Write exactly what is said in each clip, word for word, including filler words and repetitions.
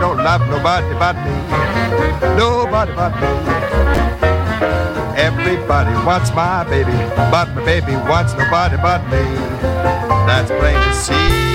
don't love nobody but me. Nobody but me. Everybody wants my baby, but my baby wants nobody but me. That's plain to see.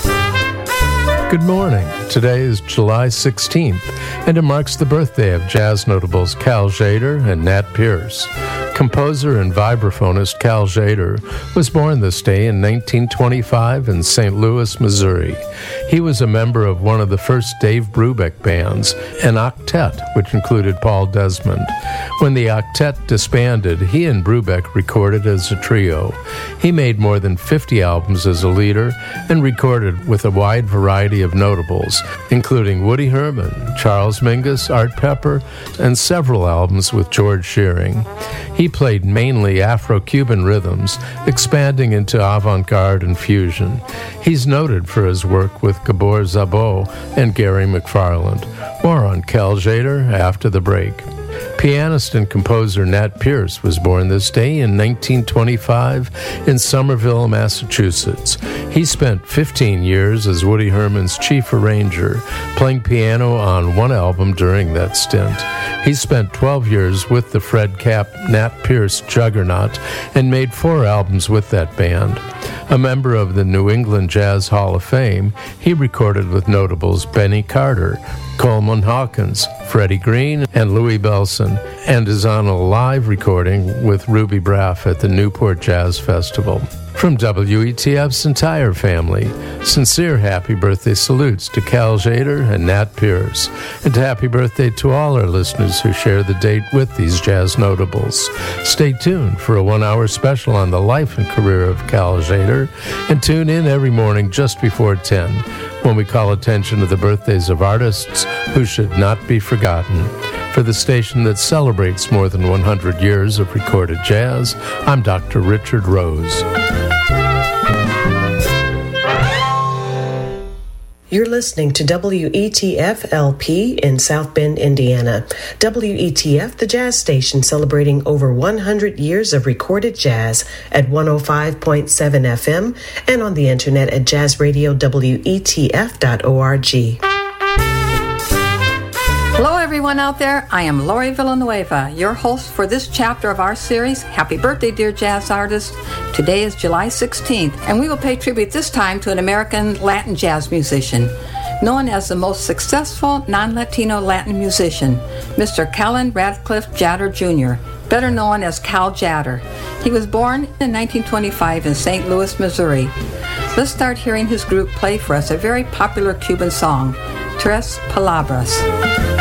Good morning. Today is July sixteenth, and it marks the birthday of jazz notables Cal Tjader and Nat Pierce. Composer and vibraphonist Cal Tjader was born this day in nineteen twenty-five in Saint Louis, Missouri. He was a member of one of the first Dave Brubeck bands, an octet, which included Paul Desmond. When the octet disbanded, he and Brubeck recorded as a trio. He made more than fifty albums as a leader and recorded with a wide variety of notables, including Woody Herman, Charles Mingus, Art Pepper, and several albums with George Shearing. He played mainly Afro-Cuban rhythms, expanding into avant-garde and fusion. He's noted for his work with Gabor Szabo and Gary McFarland. More on Cal Tjader after the break. Pianist and composer Nat Pierce was born this day in nineteen twenty-five in Somerville, Massachusetts. He spent fifteen years as Woody Herman's chief arranger, playing piano on one album during that stint. He spent twelve years with the Fred Kapp Nat Pierce Juggernaut and made four albums with that band. A member of the New England Jazz Hall of Fame, he recorded with notables Benny Carter, Coleman Hawkins, Freddie Green, and Louis Bellson, and is on a live recording with Ruby Braff at the Newport Jazz Festival. From W E T F's entire family, sincere happy birthday salutes to Cal Tjader and Nat Pierce, and happy birthday to all our listeners who share the date with these jazz notables. Stay tuned for a one-hour special on the life and career of Cal Tjader, and tune in every morning just before ten, when we call attention to the birthdays of artists who should not be forgotten. For the station that celebrates more than one hundred years of recorded jazz, I'm Doctor Richard Rose. You're listening to W E T F L P in South Bend, Indiana. W E T F, the jazz station celebrating over one hundred years of recorded jazz at one oh five point seven F M and on the internet at jazz radio W E T F dot org. Hello everyone out there, I am Lori Villanueva, your host for this chapter of our series. Happy birthday, dear jazz artist. Today is July sixteenth, and we will pay tribute this time to an American Latin jazz musician, known as the most successful non-Latino Latin musician, Mister Callan Radcliffe Tjader Junior, better known as Cal Tjader. He was born in nineteen twenty-five in Saint Louis, Missouri. Let's start hearing his group play for us a very popular Cuban song, Tres Palabras.